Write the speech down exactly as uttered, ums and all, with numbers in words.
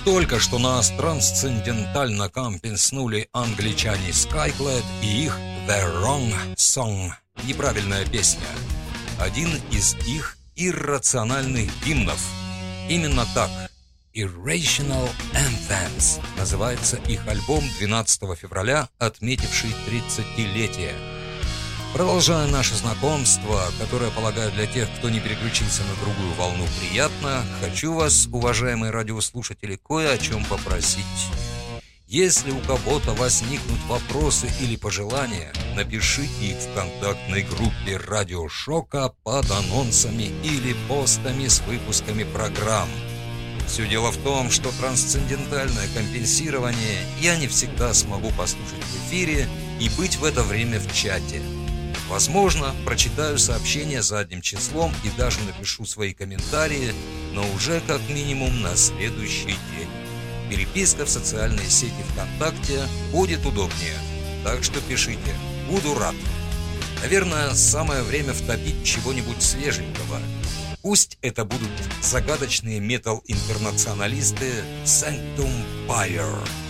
Только что нас трансцендентально компенснули англичане Skyclad и их The Wrong Song. Неправильная песня. Один из их иррациональных гимнов. Именно так. Irrational Anthems называется их альбом двенадцатого февраля, отметивший тридцатилетие. Продолжая наше знакомство, которое, полагаю, для тех, кто не переключился на другую волну, приятно, хочу вас, уважаемые радиослушатели, кое о чем попросить. Если у кого-то возникнут вопросы или пожелания, напишите их в контактной группе Радио Шока под анонсами или постами с выпусками программ. Все дело в том, что трансцендентальное компенсирование я не всегда смогу послушать в эфире и быть в это время в чате. Возможно, прочитаю сообщения задним числом и даже напишу свои комментарии, но уже как минимум на следующий день. Переписка в социальной сети ВКонтакте будет удобнее, так что пишите, буду рад. Наверное, самое время втопить чего-нибудь свеженького. Пусть это будут загадочные метал-интернационалисты Sanctum Fire.